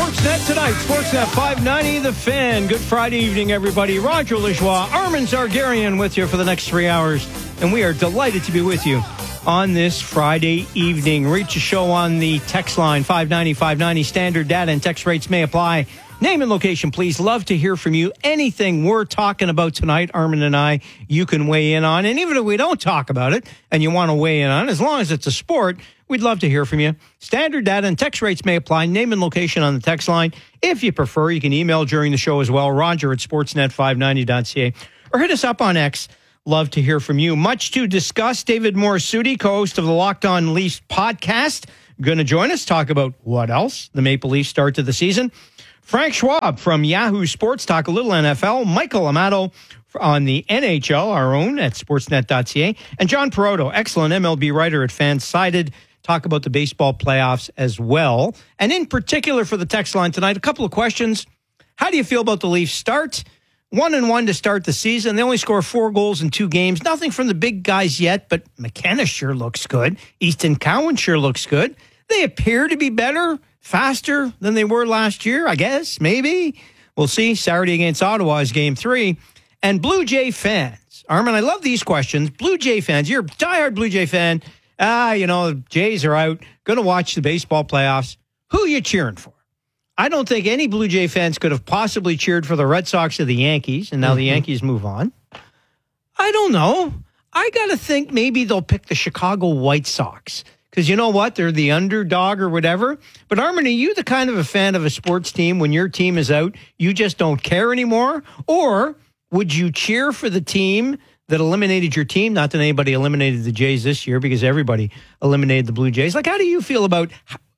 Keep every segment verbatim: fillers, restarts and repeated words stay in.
Sportsnet tonight, Sportsnet five ninety, The Fan. Good Friday evening, everybody. Roger Lajoie, Armin Zargarian with you for the next three hours. And we are delighted to be with you on this Friday evening. Reach a show on the text line, five ninety, five ninety. Standard data and text rates may apply. Name and location, please. Love to hear from you. Anything we're talking about tonight, Armin and I, you can weigh in on. And even if we don't talk about it and you want to weigh in on, as long as it's a sport, we'd love to hear from you. Standard data and text rates may apply. Name and location on the text line. If you prefer, you can email during the show as well. Roger at sportsnet five ninety dot c a or hit us up on X. Love to hear from you. Much to discuss. David Morassutti, co-host of the Locked On Leafs podcast, going to join us, talk about what else, the Maple Leafs start to the season. Frank Schwab from Yahoo Sports, talk a little N F L. Michael Amato on the N H L, our own, at sportsnet dot c a. And John Perotto, excellent M L B writer at Fansided, talk about the baseball playoffs as well. And in particular for the text line tonight, a couple of questions. How do you feel about the Leafs start? One and one to start the season. They only score four goals in two games. Nothing from the big guys yet, but McKenna sure looks good. Easton Cowan sure looks good. They appear to be better, faster than they were last year, I guess, maybe. We'll see. Saturday against Ottawa is game three. And Blue Jay fans. Armin, I love these questions. Blue Jay fans, you're a diehard Blue Jay fan. Ah, you know, the Jays are out. Going to watch the baseball playoffs. Who are you cheering for? I don't think any Blue Jay fans could have possibly cheered for the Red Sox or the Yankees, and now mm-hmm. the Yankees move on. I don't know. I got to think maybe they'll pick the Chicago White Sox, because you know what? They're the underdog or whatever. But Armin, are you the kind of a fan of a sports team when your team is out, you just don't care anymore? Or would you cheer for the team that eliminated your team? Not that anybody eliminated the Jays this year, because everybody eliminated the Blue Jays. Like, how do you feel about,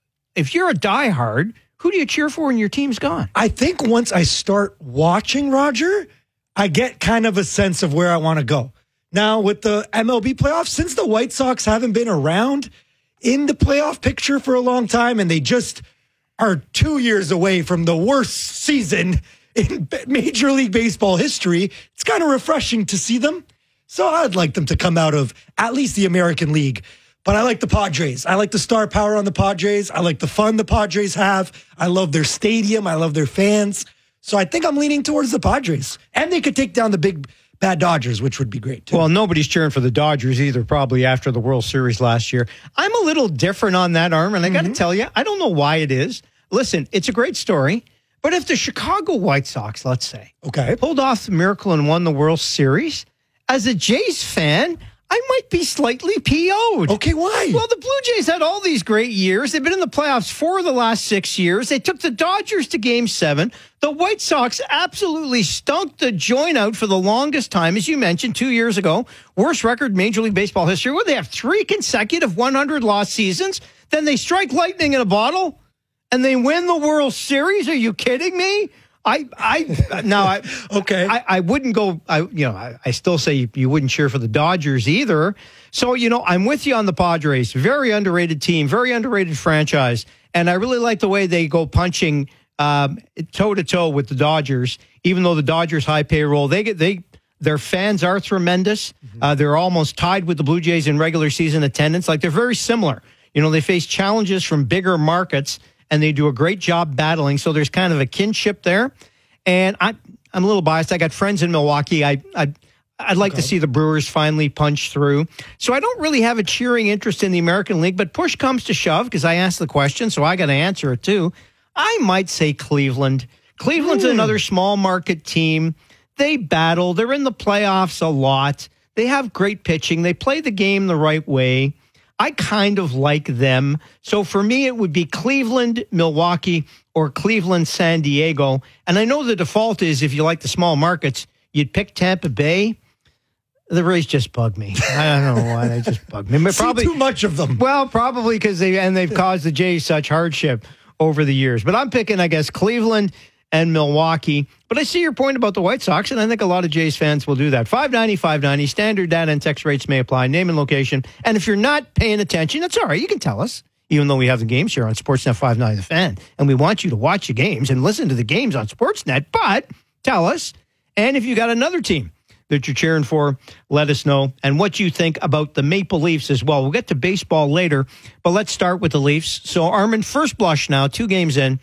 if you're a diehard, who do you cheer for when your team's gone? I think once I start watching, Roger, I get kind of a sense of where I want to go. Now, with the M L B playoffs, since the White Sox haven't been around in the playoff picture for a long time, and they just are two years away from the worst season in Major League Baseball history, it's kind of refreshing to see them. So I'd like them to come out of at least the American League. But I like the Padres. I like the star power on the Padres. I like the fun the Padres have. I love their stadium. I love their fans. So I think I'm leaning towards the Padres. And they could take down the big bad Dodgers, which would be great, too. Well, nobody's cheering for the Dodgers either, probably after the World Series last year. I'm a little different on that, Armin. I got to mm-hmm. tell you, I don't know why it is. Listen, it's a great story. But if the Chicago White Sox, let's say, okay, pulled off the miracle and won the World Series, as a Jays fan, I might be slightly P O'd. Okay, why? Well, the Blue Jays had all these great years. They've been in the playoffs four of the last six years. They took the Dodgers to game seven. The White Sox absolutely stunk the joint out for the longest time, as you mentioned, two years ago. Worst record in Major League Baseball history. Well, they have three consecutive one hundred loss seasons. Then they strike lightning in a bottle, and they win the World Series. Are you kidding me? I, I, now, I, okay. I, I wouldn't go, I, you know, I, I still say you, you wouldn't cheer for the Dodgers either. So, you know, I'm with you on the Padres. Very underrated team, very underrated franchise. And I really like the way they go punching um, toe to toe with the Dodgers, even though the Dodgers high payroll, they get, they, their fans are tremendous. Mm-hmm. Uh, they're almost tied with the Blue Jays in regular season attendance. Like, they're very similar. You know, they face challenges from bigger markets, and they do a great job battling. So there's kind of a kinship there. And I, I'm a little biased. I got friends in Milwaukee. I, I, I'd like okay. to see the Brewers finally punch through. So I don't really have a cheering interest in the American League, but push comes to shove, because I asked the question, so I got to answer it too. I might say Cleveland. Cleveland's mm. another small market team. They battle. They're in the playoffs a lot. They have great pitching. They play the game the right way. I kind of like them. So for me, it would be Cleveland, Milwaukee, or Cleveland, San Diego. And I know the default is, if you like the small markets, you'd pick Tampa Bay. The Rays just bug me. I don't know why they just bug me. But probably too much of them. Well, probably because they and they've caused the Jays such hardship over the years. But I'm picking, I guess, Cleveland and Milwaukee. But I see your point about the White Sox, and I think a lot of Jays fans will do that. five ninety, five ninety, standard data and text rates may apply, name and location. And if you're not paying attention, that's all right. You can tell us, even though we have the games here on Sportsnet five ninety The Fan. And we want you to watch the games and listen to the games on Sportsnet. But tell us, and if you got another team that you're cheering for, let us know. And what you think about the Maple Leafs as well. We'll get to baseball later, but let's start with the Leafs. So, Armin, first blush now, two games in.